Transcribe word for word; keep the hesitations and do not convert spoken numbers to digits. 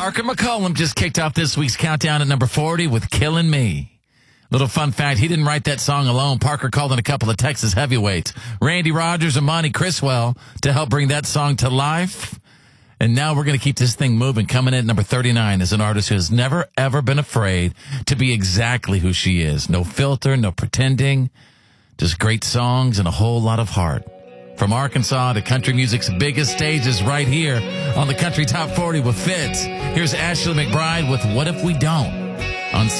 Parker McCollum just kicked off this week's countdown at number forty with Killing Me. Little fun fact, he didn't write that song alone. Parker called in a couple of Texas heavyweights, Randy Rogers and Monty Criswell, to help bring that song to life. And now we're going to keep this thing moving. Coming in at number thirty-nine is an artist who has never, ever been afraid to be exactly who she is. No filter, no pretending, just great songs and a whole lot of heart. From Arkansas to country music's biggest stages right here on the Country Top forty with Fitz. Here's Ashley McBryde with What If We Don't on